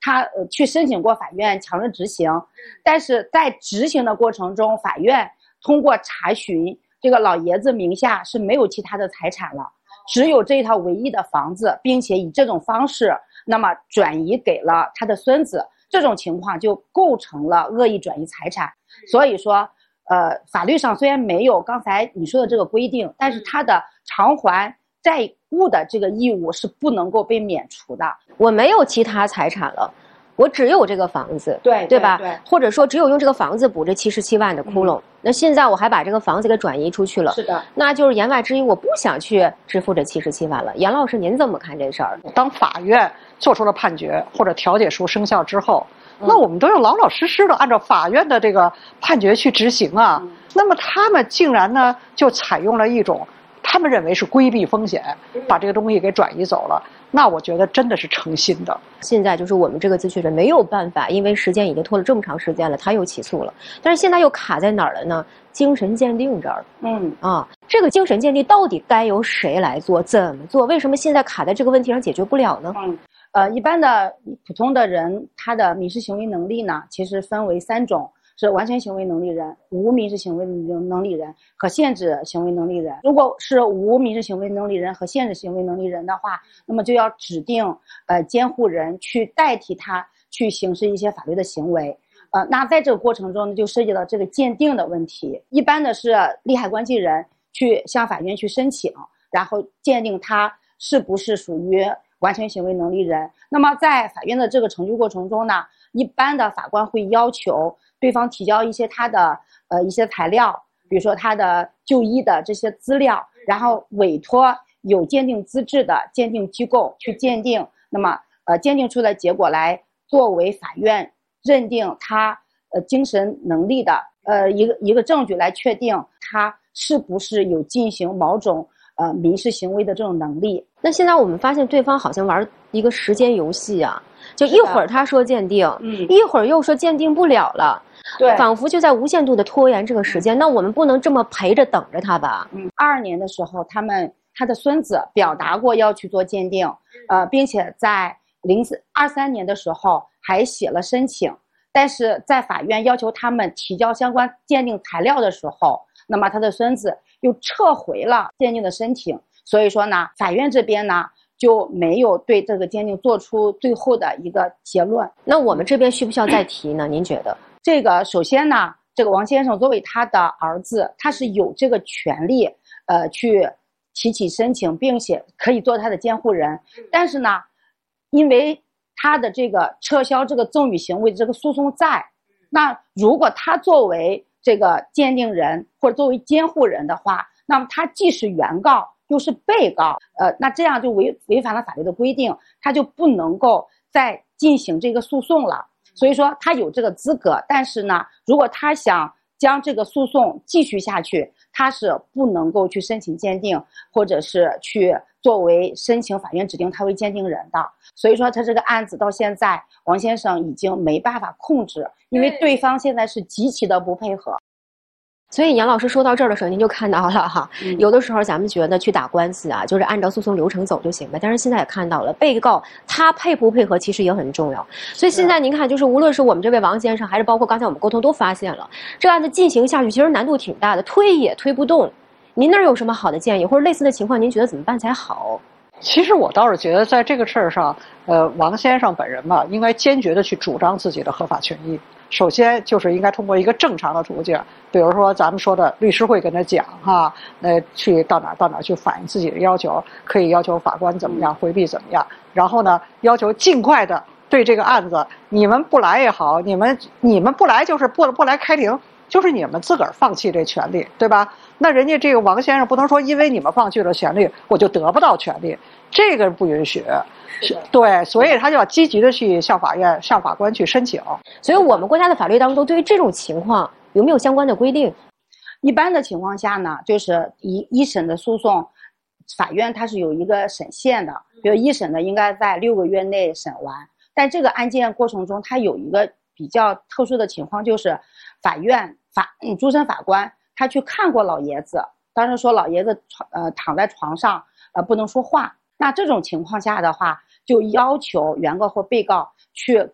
他去申请过法院强制执行，但是在执行的过程中，法院通过查询这个老爷子名下是没有其他的财产了，只有这一套唯一的房子，并且以这种方式那么转移给了他的孙子，这种情况就构成了恶意转移财产。所以说法律上虽然没有刚才你说的这个规定，但是他的偿还债务的这个义务是不能够被免除的。 我没有其他财产了，我只有这个房子，对吧？ 对， 或者说只有用这个房子补这77万的窟窿。那现在我还把这个房子给转移出去了， 是的， 那就是言外之意，我不想去支付这77万了。杨老师，您怎么看这事儿？ 当法院做出了判决或者调解书生效之后，那我们都要老老实实的按照法院的这个判决去执行啊。那么他们竟然呢就采用了一种他们认为是规避风险，把这个东西给转移走了。那我觉得真的是诚心的。 现在就是我们这个咨询人没有办法，因为时间已经拖了这么长时间了，他又起诉了，但是现在又卡在哪儿了呢？精神鉴定这儿。这个精神鉴定到底该由谁来做？怎么做？为什么现在卡在这个问题上解决不了呢？ 一般的普通的人，他的民事行为能力呢，其实分为3种。是完全行为能力人、无民事行为能力人和限制行为能力人。如果是无民事行为能力人和限制行为能力人的话，那么就要指定监护人去代替他去行使一些法律的行为。那在这个过程中呢，就涉及到这个鉴定的问题。一般的是利害关系人去向法院去申请，然后鉴定他是不是属于完全行为能力人。那么在法院的这个程序过程中呢，一般的法官会要求对方提交一些他的一些材料，比如说他的就医的这些资料，然后委托有鉴定资质的鉴定机构去鉴定，那么鉴定出的结果来作为法院认定他精神能力的一个证据，来确定他是不是有进行某种民事行为的这种能力。 那现在我们发现对方好像玩一个时间游戏啊，就一会儿他说鉴定，一会儿又说鉴定不了了， 对， 仿佛就在无限度的拖延这个时间。那我们不能这么陪着等着他吧 ？22年的时候，他的孙子表达过要去做鉴定，并且在23年的时候还写了申请，但是在法院要求他们提交相关鉴定材料的时候，那么他的孙子又撤回了鉴定的申请。所以说呢，法院这边呢就没有对这个鉴定做出最后的一个结论。 那我们这边需不需要再提呢？您觉得？ 这个首先呢，这个王先生作为他的儿子，他是有这个权利去提起申请，并且可以做他的监护人。但是呢，因为他的这个撤销这个赠与行为的这个诉讼在，那如果他作为这个鉴定人或者作为监护人的话，那么他既是原告又是被告，那这样就违反了法律的规定，他就不能够再进行这个诉讼了。所以说他有这个资格，但是呢，如果他想将这个诉讼继续下去，他是不能够去申请鉴定，或者是去作为申请法院指定他为鉴定人的。所以说他这个案子到现在，王先生已经没办法控制，因为对方现在是极其的不配合。 所以杨老师说到这儿的时候，您就看到了哈，有的时候咱们觉得去打官司啊，就是按照诉讼流程走就行了。但是现在也看到了，被告他配不配合其实也很重要。所以现在您看，就是无论是我们这位王先生，还是包括刚才我们沟通都发现了，这个案子进行下去其实难度挺大的，推也推不动。您那儿有什么好的建议，或者类似的情况，您觉得怎么办才好？ 其实我倒是觉得在这个事儿上，王先生本人吧，应该坚决的去主张自己的合法权益。首先就是应该通过一个正常的途径，比如说咱们说的律师会跟他讲哈，去到哪儿去反映自己的要求，可以要求法官怎么样，回避怎么样，然后呢，要求尽快的对这个案子，你们不来也好，你们不来就是不来开庭，就是你们自个儿放弃这权利，对吧？那人家这个王先生不能说因为你们放弃了权利，我就得不到权利，这个不允许。对，所以他就要积极的去向法院、向法官去申请。 所以我们国家的法律当中，对于这种情况有没有相关的规定？ 一般的情况下呢，就是一审的诉讼，法院它是有一个审限的，比如一审的应该在6个月内审完。但这个案件过程中，它有一个比较特殊的情况，就是法院主审法官他去看过老爷子，当时说老爷子躺在床上不能说话。那这种情况下的话，就要求原告或被告去